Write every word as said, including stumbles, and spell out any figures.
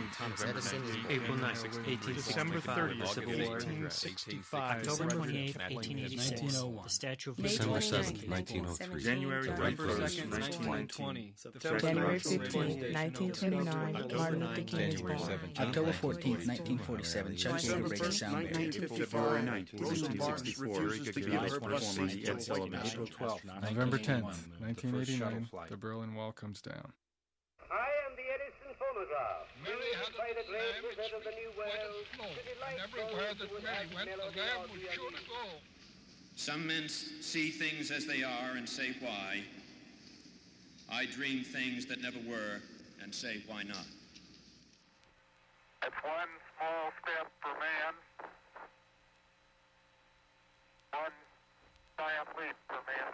Edison is born. April ninth, eighteen December sixty-five, thirtieth, the Civil War. eighteen sixty-five. October twenty-eighth, eighteen eighty-six, the Statue of May Liberty. twenty-ninth, seventh, nineteen oh three. January January first, first, nineteen twenty. January fifteenth, nineteen twenty-nine, Martin Luther King is born. October fourteenth, nineteen forty-seven, Chuck Yeager breaks a sound barrier. February ninth, nineteen sixty-four, April twelfth, November tenth, nineteen eighty-nine, the Berlin Wall comes down. I am the Edison phonograph. Mary had a By the little lamb glaciers which out of the New went World, and flowed, to delight and everywhere those that who would Mary have went, the melody lamb of would the sure to East. go. Some men see things as they are and say why. I dream things that never were and say why not. It's one small step for man, one giant leap for mankind.